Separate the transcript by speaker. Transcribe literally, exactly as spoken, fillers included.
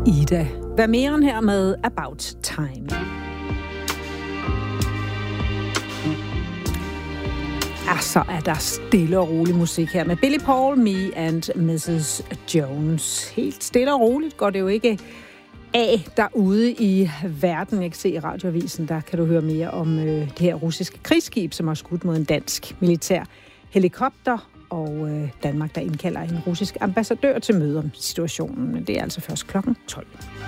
Speaker 1: Ida. Hvad mere end her med About Time. Ja, så er der stille og rolig musik her med Billy Paul, Me and missus Jones. Helt stille og roligt går det jo ikke af derude i verden. Jeg kan se i radioavisen, der kan du høre mere om øh, det her russiske krigsskib, som har skudt mod en dansk militær helikopter, og øh, Danmark, der indkalder en russisk ambassadør til møde om situationen. Det er altså først klokken tolv.